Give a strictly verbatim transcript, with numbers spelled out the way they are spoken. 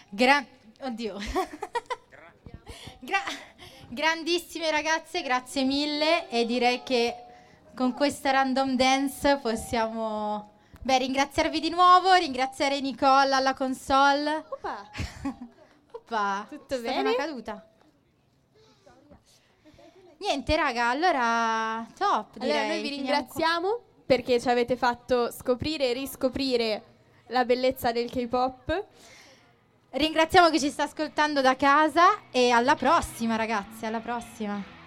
Gra- Oddio. Gra- grandissime ragazze, grazie mille, e direi che con questa random dance possiamo beh, ringraziarvi di nuovo, ringraziare Nicole alla console. Oppa. Oppa, tutto è stata bene? una caduta. Niente raga, allora top direi. Allora noi vi finiamo qua. ringraziamo perché ci avete fatto scoprire e riscoprire la bellezza del K-pop. Ringraziamo chi ci sta ascoltando da casa e alla prossima ragazzi, alla prossima.